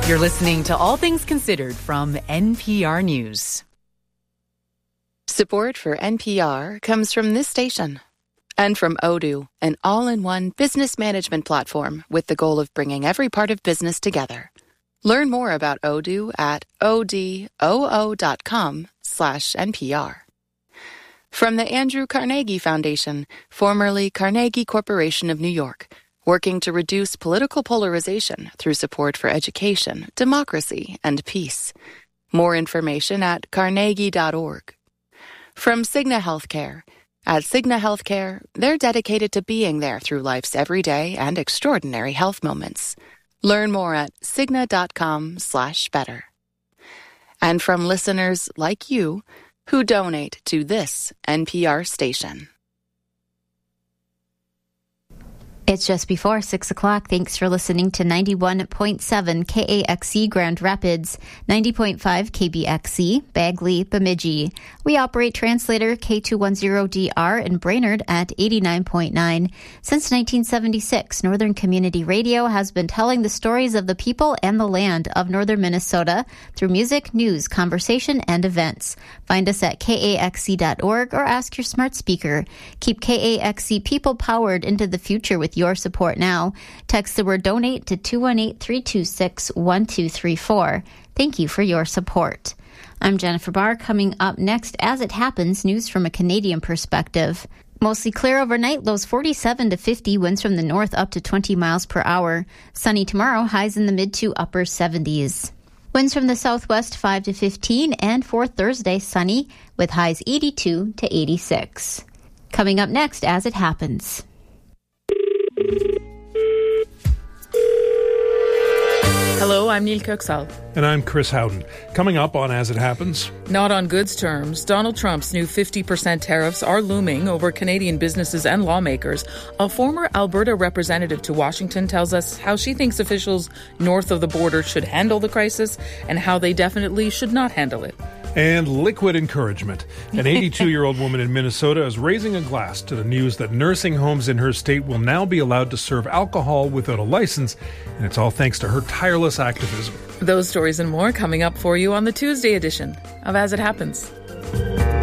You're listening to All Things Considered from NPR News. Support for NPR comes from this station and from Odoo, an all-in-one business management platform with the goal of bringing every part of business together. Learn more about Odoo at odoo.com/NPR. From the Andrew Carnegie Foundation, formerly Carnegie Corporation of New York, working to reduce political polarization through support for education, democracy, and peace. More information at carnegie.org. From Cigna Healthcare. At Cigna Healthcare, they're dedicated to being there through life's everyday and extraordinary health moments. Learn more at cigna.com/better. And from listeners like you who donate to this NPR station. It's just before 6 o'clock. Thanks for listening to 91.7 KAXE Grand Rapids, 90.5 KBXE, Bagley, Bemidji. We operate translator K210DR in Brainerd at 89.9. Since 1976, Northern Community Radio has been telling the stories of the people and the land of northern Minnesota through music, news, conversation, and events. Find us at KAXE.org or ask your smart speaker. Keep KAXE people powered into the future with your support now. Text the word donate to 218-326-1234. Thank you for your support. I'm Jennifer Barr. Coming up next, As It Happens, news from a Canadian perspective. Mostly clear overnight, lows 47 to 50, winds from the north up to 20 miles per hour. Sunny tomorrow, highs in the mid to upper 70s. Winds from the southwest 5 to 15, and for Thursday, sunny with highs 82 to 86. Coming up next, As It Happens. Hello, I'm Neil Kirksall. And I'm Chris Howden. Coming up on As It Happens. Not on goods terms, Donald Trump's new 50% tariffs are looming over Canadian businesses and lawmakers. A former Alberta representative to Washington tells us how she thinks officials north of the border should handle the crisis and how they definitely should not handle it. And liquid encouragement. An 82-year-old woman in Minnesota is raising a glass to the news that nursing homes in her state will now be allowed to serve alcohol without a license, and it's all thanks to her tireless activism. Those stories and more coming up for you on the Tuesday edition of As It Happens.